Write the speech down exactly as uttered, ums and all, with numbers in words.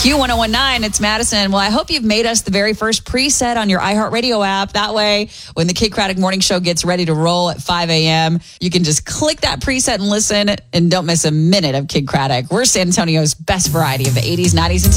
Q one oh one nine, it's Madison. Well, I hope you've made us the very first preset on your iHeartRadio app. That way, when the Kid Craddock Morning Show gets ready to roll at five a.m., you can just click that preset and listen and don't miss a minute of Kid Craddock. We're San Antonio's best variety of the eighties, nineties, and